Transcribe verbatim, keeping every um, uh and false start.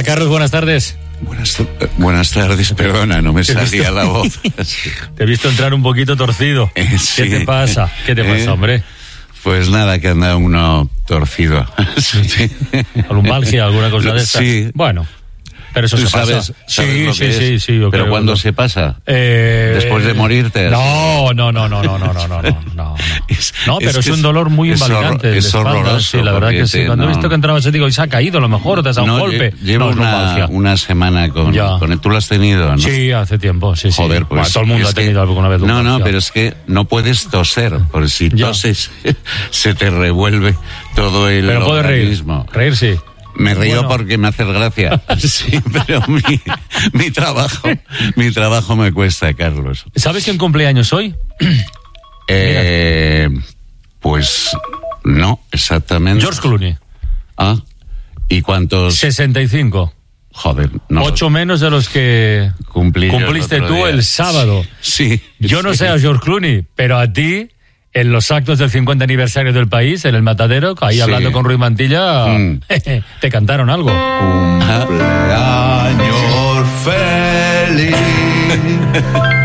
Carlos, buenas tardes. Buenas, buenas tardes, perdona, no me salía la voz. Te he visto entrar un poquito torcido. Eh, sí. ¿Qué te pasa? ¿Qué te pasa, eh, hombre? Pues nada, que anda uno torcido. Sí. ¿Lumbalgia, alguna cosa de estas? Sí. Bueno, pero eso ¿Tú se sabes, pasa. sabes Sí, lo sí, que sí, es? sí, yo ¿Pero creo. cuándo se pasa? Eh... ¿Después de morirte? No, no, no, no, no, no, no, no, no, no. Es, No, pero es, es un dolor muy es invalidante. horror, de es espalda, horroroso. Sí, la verdad que sí. Te, Cuando no. he visto que entrabas, te digo, y se ha caído, a lo mejor, o te has dado no, un golpe. Llevo no, una, una semana con, con él. ¿Tú lo has tenido, no? Sí, hace tiempo, sí, sí. Joder, pues. Bueno, todo el mundo ha tenido que, alguna vez No, lumbalgia. no, pero es que no puedes toser, porque si Ya. toses se te revuelve todo el Pero puedes reír. organismo. Reír, sí. Me río Bueno. porque me haces gracia. Sí, pero mi, mi trabajo, mi trabajo me cuesta, Carlos. ¿Sabes quién cumpleaños hoy? Eh, pues no, exactamente. George Clooney. Ah, ¿y cuántos? sesenta y cinco. Joder, no. Ocho menos de los que Cumplí yo el cumpliste otro tú día. el sábado. Sí. Yo no sí. sé a George Clooney, pero a ti, en los actos del cincuenta aniversario del país, en el Matadero, ahí Sí. hablando con Ruy Mantilla, Mm. te cantaron algo. Cumpleaños feliz.